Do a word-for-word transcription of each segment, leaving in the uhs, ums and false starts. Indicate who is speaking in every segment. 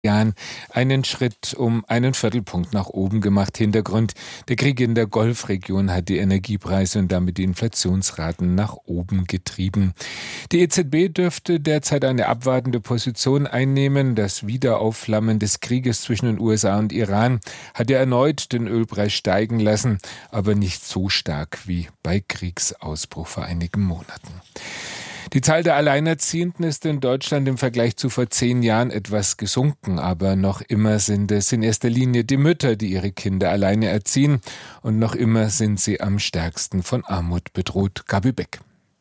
Speaker 1: Jahren einen Schritt um einen Viertelpunkt nach oben gemacht. Hintergrund: der Krieg in der Golfregion hat die Energiepreise und damit die Inflationsraten nach oben getrieben. Die E Z B dürfte derzeit eine abwartende Position einnehmen. Das Wiederaufflammen des Krieges zwischen den U S A und Iran hat ja erneut den Ölpreis steigen lassen, aber nicht so stark wie bei Kriegsausbruch vor einigen Monaten. Die Zahl der Alleinerziehenden ist in Deutschland im Vergleich zu vor zehn Jahren etwas gesunken, aber noch immer sind es in erster Linie die Mütter, die ihre Kinder alleine erziehen, und noch immer sind sie am stärksten von Armut bedroht. Gabi Beck.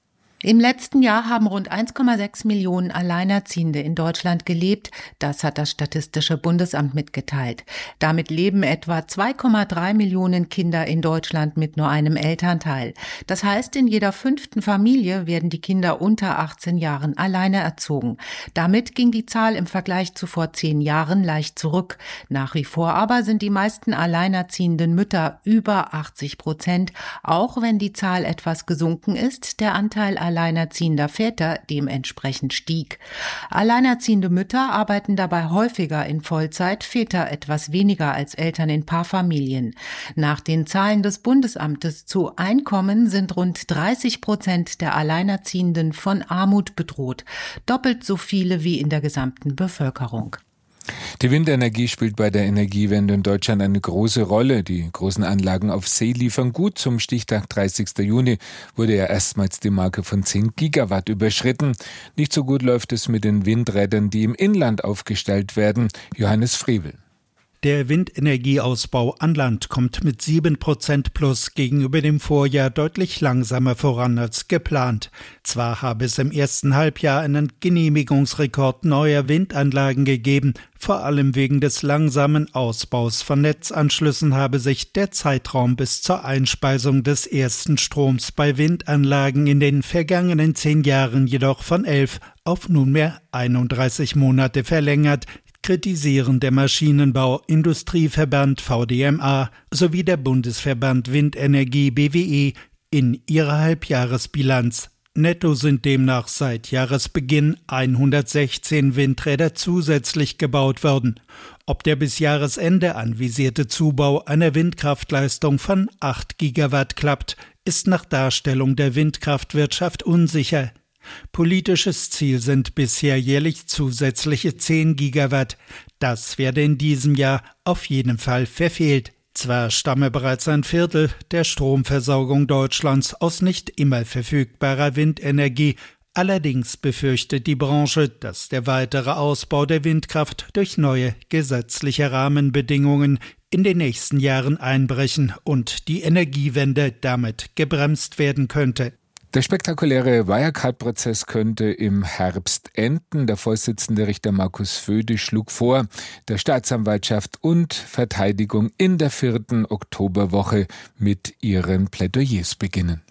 Speaker 2: Im letzten Jahr haben rund eins Komma sechs Millionen Alleinerziehende in Deutschland gelebt. Das hat das Statistische Bundesamt mitgeteilt. Damit leben etwa zwei Komma drei Millionen Kinder in Deutschland mit nur einem Elternteil. Das heißt, in jeder fünften Familie werden die Kinder unter achtzehn Jahren alleine erzogen. Damit ging die Zahl im Vergleich zu vor zehn Jahren leicht zurück. Nach wie vor aber sind die meisten alleinerziehenden Mütter über achtzig Prozent, auch wenn die Zahl etwas gesunken ist, der Anteil alleinerziehender Väter dementsprechend stieg. Alleinerziehende Mütter arbeiten dabei häufiger in Vollzeit, Väter etwas weniger als Eltern in Paarfamilien. Nach den Zahlen des Bundesamtes zu Einkommen sind rund dreißig Prozent der Alleinerziehenden von Armut bedroht, doppelt so viele wie in der gesamten Bevölkerung.
Speaker 1: Die Windenergie spielt bei der Energiewende in Deutschland eine große Rolle. Die großen Anlagen auf See liefern gut. Zum Stichtag dreißigster Juni wurde ja erstmals die Marke von zehn Gigawatt überschritten. Nicht so gut läuft es mit den Windrädern, die im Inland aufgestellt werden. Johannes Frevel.
Speaker 3: Der Windenergieausbau an Land kommt mit sieben Prozent plus gegenüber dem Vorjahr deutlich langsamer voran als geplant. Zwar habe es im ersten Halbjahr einen Genehmigungsrekord neuer Windanlagen gegeben, vor allem wegen des langsamen Ausbaus von Netzanschlüssen habe sich der Zeitraum bis zur Einspeisung des ersten Stroms bei Windanlagen in den vergangenen zehn Jahren jedoch von elf auf nunmehr einunddreißig Monate verlängert, kritisieren der Maschinenbau Industrieverband V D M A sowie der Bundesverband Windenergie B W E in ihrer Halbjahresbilanz. Netto sind demnach seit Jahresbeginn hundertsechzehn Windräder zusätzlich gebaut worden. Ob der bis Jahresende anvisierte Zubau einer Windkraftleistung von acht Gigawatt klappt, ist nach Darstellung der Windkraftwirtschaft unsicher. Politisches Ziel sind bisher jährlich zusätzliche zehn Gigawatt. Das werde in diesem Jahr auf jeden Fall verfehlt. Zwar stamme bereits ein Viertel der Stromversorgung Deutschlands aus nicht immer verfügbarer Windenergie, allerdings befürchtet die Branche, dass der weitere Ausbau der Windkraft durch neue gesetzliche Rahmenbedingungen in den nächsten Jahren einbrechen und die Energiewende damit gebremst werden könnte.
Speaker 1: Der spektakuläre Wirecard-Prozess könnte im Herbst enden. Der Vorsitzende Richter Markus Föde schlug vor, der Staatsanwaltschaft und Verteidigung in der vierten Oktoberwoche mit ihren Plädoyers beginnen.